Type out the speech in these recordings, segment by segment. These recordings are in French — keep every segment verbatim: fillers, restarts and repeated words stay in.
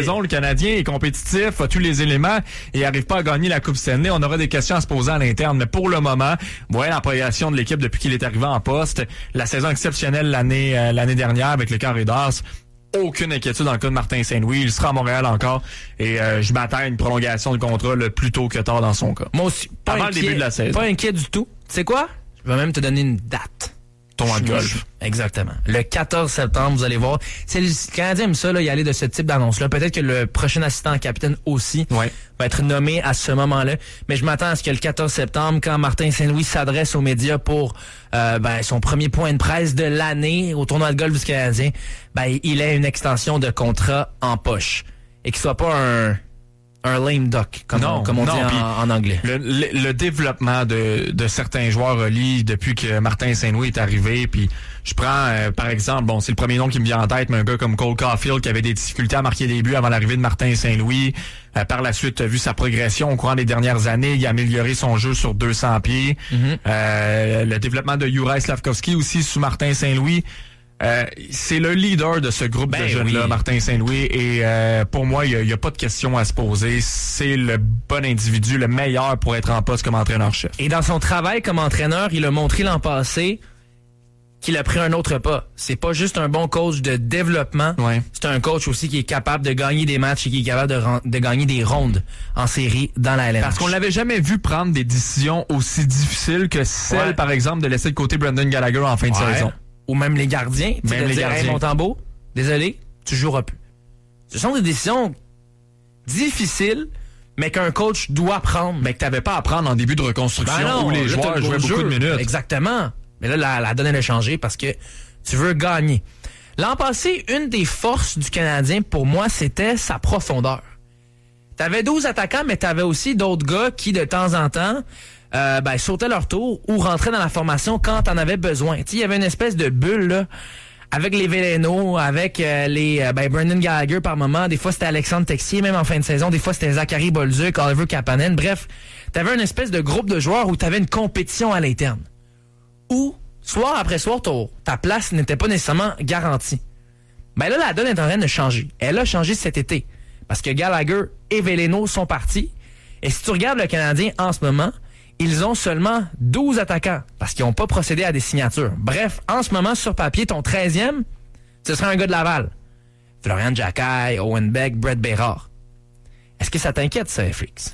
saison, le Canadien est compétitif, a tous les éléments et n'arrive pas à gagner la Coupe Stanley. On aura des questions à se poser à l'interne. Mais pour le moment, voilà la progression de l'équipe depuis qu'il est arrivé en poste. La saison exceptionnelle l'année euh, l'année dernière avec le Carré d'Ars. Aucune inquiétude dans le cas de Martin Saint-Louis. Il sera à Montréal encore et euh, je m'attends à une prolongation de contrat le plus tôt que tard dans son cas. Moi aussi. Pas Avant inquiet, le début de la saison. Pas inquiet du tout. Tu sais quoi? Je vais même te donner une date. Tournoi de golf. Exactement. Le quatorze septembre, vous allez voir. C'est le Canadien aime ça, là, y aller de ce type d'annonce-là. Peut-être que le prochain assistant capitaine aussi ouais. va être nommé à ce moment-là. Mais je m'attends à ce que le quatorze septembre, quand Martin Saint-Louis s'adresse aux médias pour euh, ben, son premier point de presse de l'année au tournoi de golf du Canadien, ben, il ait une extension de contrat en poche. Et qu'il soit pas un... un lame duck, comme non, on, comme on non, dit en, en anglais. Le, le, le développement de, de certains joueurs relis depuis que Martin Saint-Louis est arrivé, puis je prends, euh, par exemple, bon, c'est le premier nom qui me vient en tête, mais un gars comme Cole Caulfield qui avait des difficultés à marquer des buts avant l'arrivée de Martin Saint-Louis. Euh, par la suite, a vu sa progression au courant des dernières années. Il a amélioré son jeu sur deux cents pieds. Mm-hmm. Euh, le développement de Juraj Slafkovský aussi sous Martin Saint-Louis. Euh, c'est le leader de ce groupe ben de jeunes-là, oui. Martin Saint-Louis, et euh, pour moi, il n'y a, a pas de question à se poser. C'est le bon individu, le meilleur pour être en poste comme entraîneur-chef. Et dans son travail comme entraîneur, il a montré l'an passé qu'il a pris un autre pas. C'est pas juste un bon coach de développement, ouais. c'est un coach aussi qui est capable de gagner des matchs et qui est capable de, de gagner des rondes en série dans la L N H. Parce qu'on l'avait jamais vu prendre des décisions aussi difficiles que celle, ouais. par exemple, de laisser de côté Brendan Gallagher en fin de ouais. saison. Ou même les gardiens. Même de les dire, gardiens. Hey, Montembeault, désolé, tu joueras plus. Ce sont des décisions difficiles, mais qu'un coach doit prendre. Mais que t'avais pas à prendre en début de reconstruction ben non, où les là, joueurs jouaient beaucoup de minutes. Exactement. Mais là, la, la donne, elle a changé parce que tu veux gagner. L'an passé, une des forces du Canadien, pour moi, c'était sa profondeur. T'avais douze attaquants, mais t'avais aussi d'autres gars qui, de temps en temps, Euh, ben, sautaient leur tour ou rentraient dans la formation quand t'en avais besoin. Il y avait une espèce de bulle là, avec les Veleno, avec euh, les euh, ben, Brendan Gallagher par moment. Des fois, c'était Alexandre Texier, même en fin de saison. Des fois, c'était Zachary Bolduc, Oliver Kapanen. Bref, t'avais une espèce de groupe de joueurs où t'avais une compétition à l'interne. Où, soir après soir, ton, ta place n'était pas nécessairement garantie. Ben là, la donne est en train de changer. Elle a changé cet été. Parce que Gallagher et Veleno sont partis. Et si tu regardes le Canadien en ce moment, ils ont seulement douze attaquants parce qu'ils n'ont pas procédé à des signatures. Bref, en ce moment, sur papier, ton treizième, ce serait un gars de Laval. Florian Jacquet, Owen Beck, Brett Bérard. Est-ce que ça t'inquiète, ça, F X?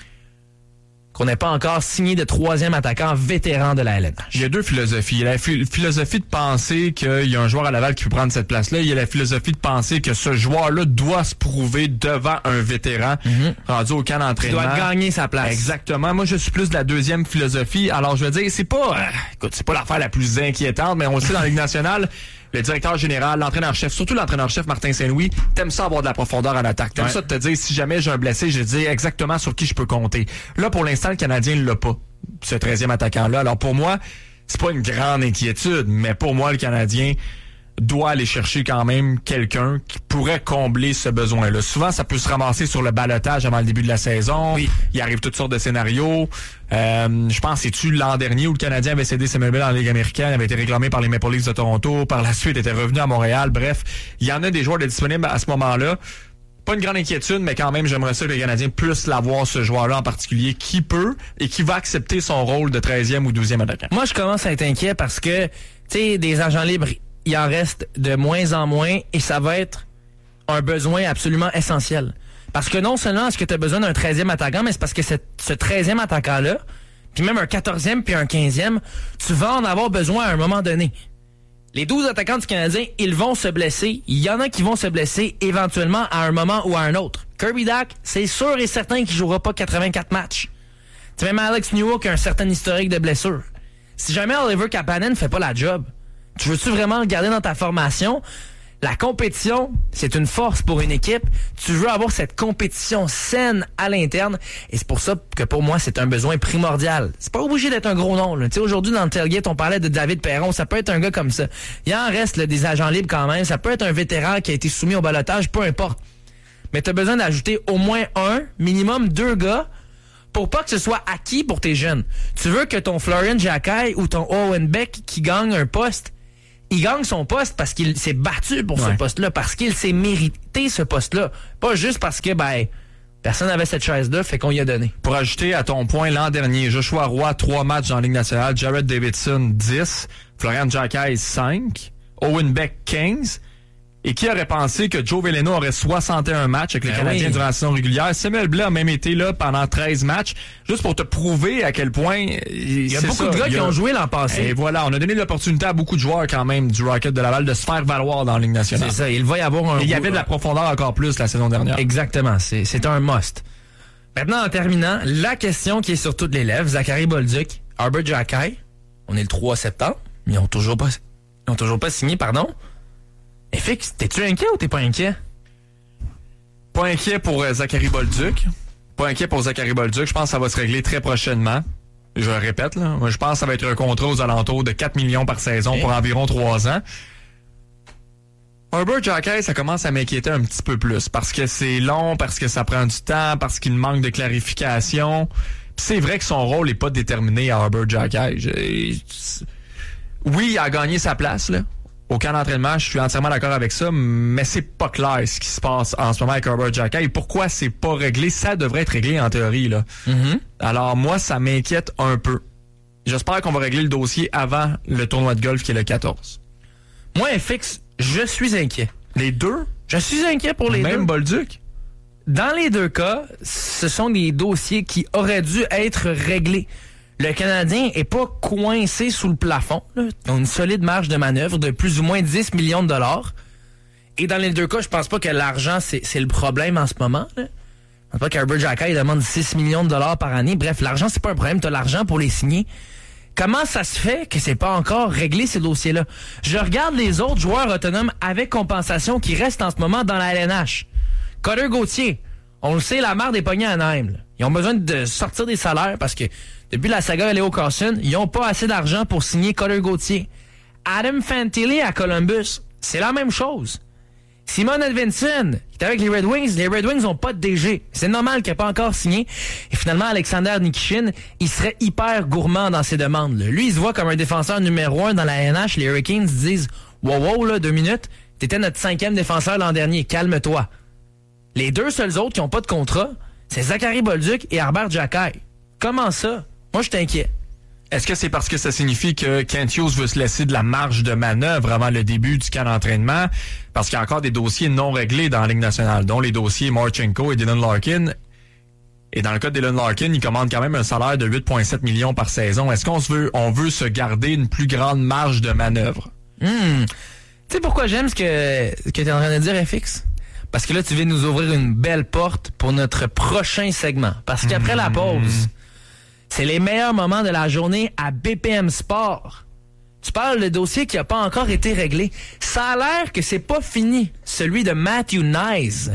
Qu'on n'ait pas encore signé de troisième attaquant vétéran de la L N H. Il y a deux philosophies. Il y a la ph- philosophie de penser qu'il y a un joueur à Laval qui peut prendre cette place-là. Il y a la philosophie de penser que ce joueur-là doit se prouver devant un vétéran mm-hmm. rendu au camp d'entraînement. Il doit gagner sa place. Exactement. Moi, je suis plus de la deuxième philosophie. Alors, je veux dire, c'est pas, euh, écoute, c'est pas l'affaire la plus inquiétante, mais on le sait dans la Ligue nationale, le directeur général, l'entraîneur-chef, surtout l'entraîneur-chef Martin Saint-Louis, t'aimes ça avoir de la profondeur en attaque. T'aimes ouais. ça de te dire, si jamais j'ai un blessé, je dis exactement sur qui je peux compter. Là, pour l'instant, le Canadien ne l'a pas, ce treizième attaquant-là. Alors, pour moi, c'est pas une grande inquiétude, mais pour moi, le Canadien doit aller chercher quand même quelqu'un qui pourrait combler ce besoin-là. Souvent, ça peut se ramasser sur le ballottage avant le début de la saison. Oui. Il arrive toutes sortes de scénarios. Euh, je pense, c'est-tu l'an dernier où le Canadien avait cédé Samuel Bell en Ligue américaine, avait été réclamé par les Maple Leafs de Toronto, par la suite était revenu à Montréal. Bref, il y en a des joueurs de disponibles à ce moment-là. Pas une grande inquiétude, mais quand même, j'aimerais ça que le Canadien puisse l'avoir, ce joueur-là en particulier, qui peut et qui va accepter son rôle de treizième ou douzième attaquant. Moi, je commence à être inquiet parce que, tu sais, des agents libres, il en reste de moins en moins et ça va être un besoin absolument essentiel. Parce que non seulement est-ce que tu as besoin d'un treizième attaquant, mais c'est parce que cette, ce treizième attaquant-là, puis même un quatorzième puis un quinzième, tu vas en avoir besoin à un moment donné. Les douze attaquants du Canadien, ils vont se blesser. Il y en a qui vont se blesser éventuellement à un moment ou à un autre. Kirby Dach, c'est sûr et certain qu'il jouera pas quatre-vingt-quatre matchs. Tu sais, même Alex Newhook a un certain historique de blessures. Si jamais Oliver Kapanen ne fait pas la job, tu veux-tu vraiment le garder dans ta formation? La compétition, c'est une force pour une équipe. Tu veux avoir cette compétition saine à l'interne. Et c'est pour ça que pour moi, c'est un besoin primordial. C'est pas obligé d'être un gros nom. Tu sais, aujourd'hui, dans le tailgate, on parlait de David Perron. Ça peut être un gars comme ça. Il en reste là, des agents libres quand même. Ça peut être un vétéran qui a été soumis au ballottage, peu importe. Mais tu as besoin d'ajouter au moins un, minimum deux gars, pour pas que ce soit acquis pour tes jeunes. Tu veux que ton Florian Jacquet ou ton Owen Beck qui gagne un poste, il gagne son poste parce qu'il s'est battu pour ouais. ce poste-là, parce qu'il s'est mérité ce poste-là. Pas juste parce que, ben, personne n'avait cette chaise-là, fait qu'on y a donné. Pour ajouter à ton point, l'an dernier, Joshua Roy, trois matchs dans la Ligue nationale, Jared Davidson, dix, Florian Giacchais, cinq, Owen Beck, quinze. Et qui aurait pensé que Joe Veleno aurait soixante et un matchs avec les ben Canadiens oui. durant la saison régulière? Samuel Blais a même été là pendant treize matchs, juste pour te prouver à quel point... Il y a beaucoup ça. de gars a... qui ont joué l'an passé. Et voilà, on a donné l'opportunité à beaucoup de joueurs quand même du Rocket de Laval de se faire valoir dans la Ligue nationale. C'est ça, il va y avoir un... Et il y avait de la profondeur encore plus la saison dernière. Exactement, c'est, c'est un must. Maintenant, en terminant, la question qui est sur toutes les lèvres, Zachary Bolduc, Arbor Giacchais, on est le trois septembre, mais ils n'ont toujours pas, ils ont toujours pas signé, pardon. Et Fix, t'es-tu inquiet ou t'es pas inquiet? Pas inquiet pour euh, Zachary Bolduc. Pas inquiet pour Zachary Bolduc. Je pense que ça va se régler très prochainement. Je le répète, là. Moi, je pense que ça va être un contrat aux alentours de quatre millions par saison pour environ trois ans. Arbor Giacchais, ça commence à m'inquiéter un petit peu plus parce que c'est long, parce que ça prend du temps, parce qu'il manque de clarification. Puis c'est vrai que son rôle n'est pas déterminé à Arbor Giacchais. Je... Oui, il a gagné sa place, là. Au camp d'entraînement, je suis entièrement d'accord avec ça, mais c'est pas clair ce qui se passe en ce moment avec Arbor Giacchais. Et pourquoi c'est pas réglé? Ça devrait être réglé en théorie, là. Mm-hmm. Alors moi, ça m'inquiète un peu. J'espère qu'on va régler le dossier avant le tournoi de golf qui est le quatorze. Moi, F X, je suis inquiet. Les deux? Je suis inquiet pour les Même deux. Même Bolduc? Dans les deux cas, ce sont des dossiers qui auraient dû être réglés. Le Canadien est pas coincé sous le plafond. Là. Ils ont une solide marge de manœuvre de plus ou moins dix millions de dollars. Et dans les deux cas, je pense pas que l'argent, c'est, c'est le problème en ce moment. Là. Je pense pas qu'Arbor Giacchais demande six millions de dollars par année. Bref, l'argent, c'est pas un problème. Tu as l'argent pour les signer. Comment ça se fait que c'est pas encore réglé, ces dossiers-là? Je regarde les autres joueurs autonomes avec compensation qui restent en ce moment dans la L N H. Cutter Gauthier, on le sait, la marde est pognée à Anaheim. Là. Ils ont besoin de sortir des salaires parce que depuis la saga Leo Carlson, ils n'ont pas assez d'argent pour signer Cutter Gauthier. Adam Fantilli à Columbus, c'est la même chose. Simon Edvinsson, qui est avec les Red Wings, les Red Wings n'ont pas de D G. C'est normal qu'il n'ait pas encore signé. Et finalement, Alexander Nikishin, il serait hyper gourmand dans ses demandes. Là. Lui, il se voit comme un défenseur numéro un dans la N H. Les Hurricanes disent « Wow, wow, là, deux minutes, t'étais notre cinquième défenseur l'an dernier, calme-toi. » Les deux seuls autres qui n'ont pas de contrat, c'est Zachary Bolduc et Arbor Giacchais. Comment ça? Moi, je suis inquiet. Est-ce que c'est parce que ça signifie que Kent Hughes veut se laisser de la marge de manœuvre avant le début du camp d'entraînement? Parce qu'il y a encore des dossiers non réglés dans la Ligue nationale, dont les dossiers Marchenko et Dylan Larkin. Et dans le cas de Dylan Larkin, il commande quand même un salaire de huit virgule sept millions par saison. Est-ce qu'on se veut, on veut se garder une plus grande marge de manœuvre? Hmm. Tu sais pourquoi j'aime ce que, ce que tu es en train de dire, F X? Parce que là, tu viens nous ouvrir une belle porte pour notre prochain segment. Parce qu'après mmh. la pause, c'est les meilleurs moments de la journée à B P M Sport. Tu parles de dossier qui n'a pas encore été réglé. Ça a l'air que c'est pas fini, celui de Matthew Knies.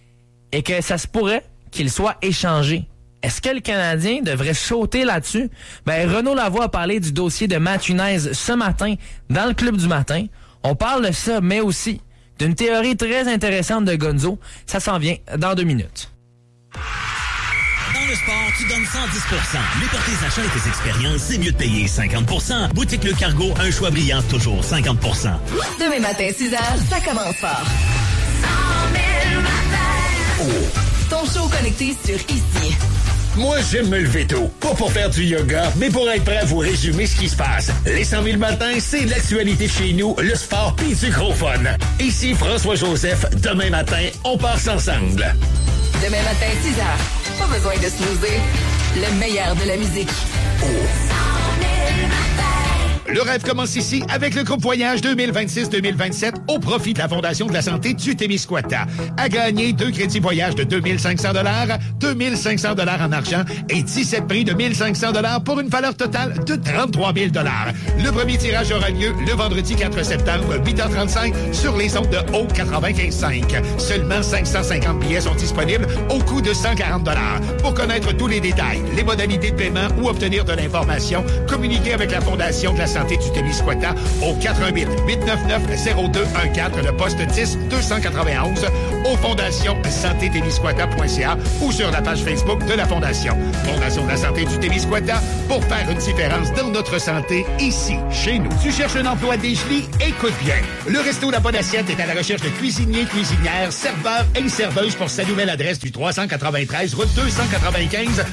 Et que ça se pourrait qu'il soit échangé. Est-ce que le Canadien devrait sauter là-dessus? Ben, Renaud Lavoie a parlé du dossier de Matthew Knies ce matin, dans le Club du matin. On parle de ça, mais aussi d'une théorie très intéressante de Gonzo. Ça s'en vient dans deux minutes. Dans le sport, tu donnes cent dix pour cent. Mais pour tes achats et tes expériences, c'est mieux de payer cinquante pour cent. Boutique Le Cargo, un choix brillant, toujours cinquante pour cent. Demain matin, six heures, ça commence fort. cent mille matins. Oh. Ton show connecté sur ici. Moi, j'aime me lever tôt. Pas pour faire du yoga, mais pour être prêt à vous résumer ce qui se passe. Les cent mille matins, c'est l'actualité chez nous, le sport pis du gros fun. Ici François-Joseph. Demain matin, on passe ensemble. Demain matin, six heures. Pas besoin de snoozer. Le meilleur de la musique. Oh. cent mille matins. Le rêve commence ici avec le groupe Voyage deux mille vingt-six deux mille vingt-sept au profit de la Fondation de la santé du Témiscouata. À gagner deux crédits voyage de deux mille cinq cents dollars, deux mille cinq cents dollars en argent et dix-sept prix de mille cinq cents dollars pour une valeur totale de trente-trois mille dollars. Le premier tirage aura lieu le vendredi quatre septembre, huit heures trente-cinq sur les ondes de Haut quatre-vingt-quinze cinq. Seulement cinq cent cinquante billets sont disponibles au coût de cent quarante dollars. Pour connaître tous les détails, les modalités de paiement ou obtenir de l'information, communiquez avec la Fondation de la Santé du Témiscouata au quatre un huit, huit neuf neuf, zéro deux un quatre, le poste dix deux cent quatre-vingt-onze, aux fondations santé témiscouata point c a ou sur la page Facebook de la Fondation. Fondation de la Santé du Témiscouata, pour faire une différence dans notre santé, ici, chez nous. Tu cherches un emploi à Desjely? Écoute bien. Le Resto La Bonne Assiette est à la recherche de cuisiniers, cuisinières, serveurs et serveuses pour sa nouvelle adresse du trois cent quatre-vingt-treize route deux cent quatre-vingt-quinze